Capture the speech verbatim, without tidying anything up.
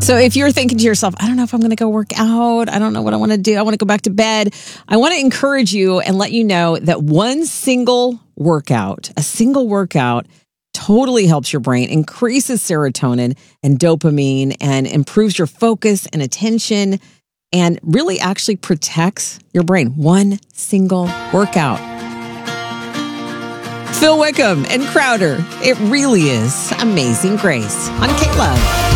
So if you're thinking to yourself, I don't know if I'm going to go work out. I don't know what I want to do. I want to go back to bed. I want to encourage you and let you know that one single workout, a single workout totally helps your brain, increases serotonin and dopamine, and improves your focus and attention, and really actually protects your brain. One single workout. Phil Wickham and Crowder. It really is Amazing Grace on K-Love.